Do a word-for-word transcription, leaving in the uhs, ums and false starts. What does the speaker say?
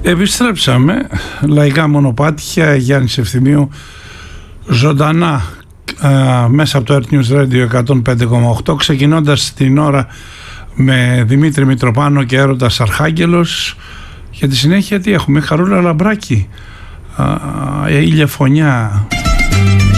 Επιστρέψαμε, λαϊκά μονοπάτια, Γιάννης Ευθυμίου, ζωντανά α, μέσα από το Earth News Radio εκατόν πέντε κόμμα οκτώ, ξεκινώντας την ώρα με Δημήτρη Μητροπάνο και Έρωτας Αρχάγγελος. Για τη συνέχεια τι έχουμε? Χαρούλα Λαμπράκη, α, α, Ήλια Φωνιά.